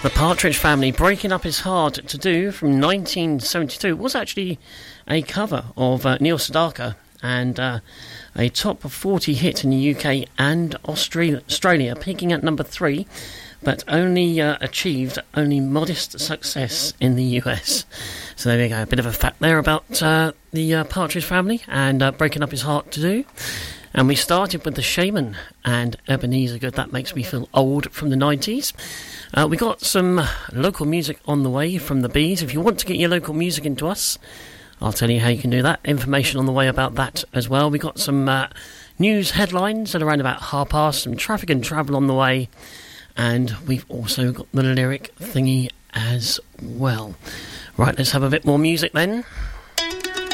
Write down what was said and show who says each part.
Speaker 1: The Partridge Family, Breaking Up Is Hard to Do, from 1972, was actually a cover of Neil Sedaka, and a top 40 hit in the UK and Australia, peaking at number 3, but only achieved only modest success in the US. So there we go, a bit of a fact there about the Partridge Family and Breaking Up Is Hard to Do. And we started with The Shaman and Ebenezer Good, That Makes Me Feel Old, from the 90s. We got some local music on the way from the Bees. If you want to get your local music into us, I'll tell you how you can do that. Information on the way about that as well. We got some news headlines at around about past, some traffic and travel on the way. And we've also got the lyric thingy as well. Right, let's have a bit more music then.